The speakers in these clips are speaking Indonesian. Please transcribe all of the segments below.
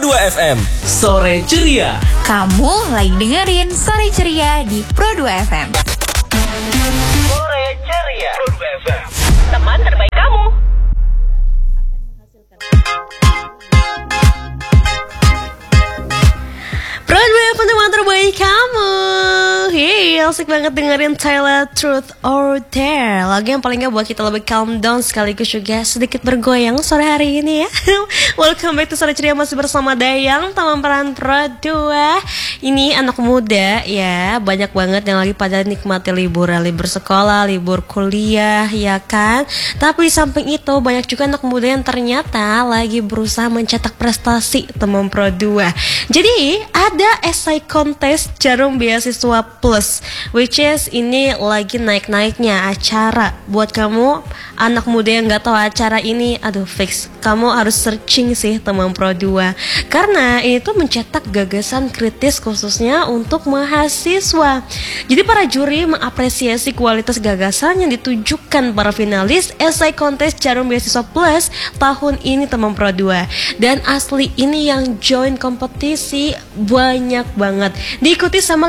Pro2 FM. Sore ceria. Kamu lagi dengerin Sore Ceria di Pro2 FM. Sore ceria. Pro2 FM. Teman terbaik kamu. Pro2 FM, teman terbaik kamu. Hey, asik banget dengerin Tyler Truth or Dare. Lagu yang paling gak buat kita lebih calm down sekaligus juga sedikit bergoyang sore hari ini ya. Welcome back to Sore Ceria, masih bersama Dayang, teman peran Pro2. Ini anak muda ya, banyak banget yang lagi pada nikmati libur sekolah, libur kuliah ya kan. Tapi di samping itu banyak juga anak muda yang ternyata lagi berusaha mencetak prestasi, teman Pro2. Jadi ada esai kontes Jarum Beasiswa Plus, which is ini lagi naik-naiknya acara. Buat kamu anak muda yang gak tahu acara ini, aduh fix, kamu harus searching sih teman Pro2. Karena ini tuh mencetak gagasan kritis khususnya untuk mahasiswa. Jadi para juri mengapresiasi kualitas gagasan yang ditujukan para finalis esai kontes Jarum Beasiswa Plus tahun ini teman Pro2. Dan asli ini yang join kompetisi banyak banget, diikuti sama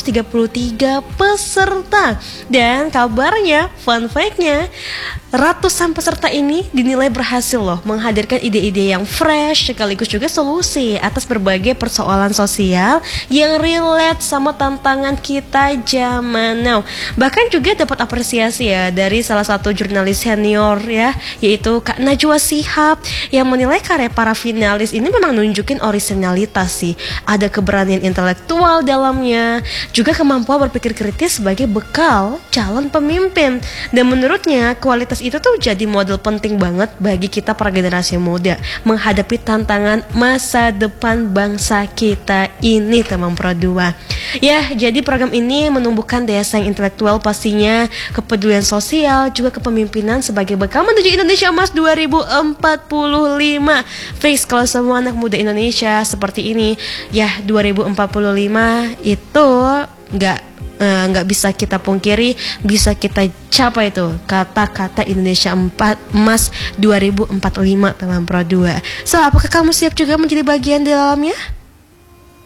533 peserta. Dan kabarnya, fun fact-nya, ratusan peserta ini dinilai berhasil loh menghadirkan ide-ide yang fresh sekaligus juga solusi atas berbagai persoalan sosial yang relate sama tantangan kita zaman now. Bahkan juga dapat apresiasi ya dari salah satu jurnalis senior ya, yaitu Kak Najwa Shihab, yang menilai karya para finalis ini memang nunjukin originalitas sih. Ada keberanian intelektual dalamnya, juga kemampuan berpikir kritis sebagai bekal calon pemimpin. Dan menurutnya kualitas itu tuh jadi model penting banget bagi kita para generasi muda menghadapi tantangan masa depan bangsa kita ini teman Pro2. Ya, jadi program ini menumbuhkan daya saing intelektual pastinya, kepedulian sosial, juga kepemimpinan sebagai bekal menuju Indonesia Emas 2045. Fix kalau semua anak muda Indonesia seperti ini, ya 2045 itu nggak bisa kita pungkiri, bisa kita capai itu kata-kata Indonesia Emas 2045 teman Pro2. So, apakah kamu siap juga menjadi bagian di dalamnya?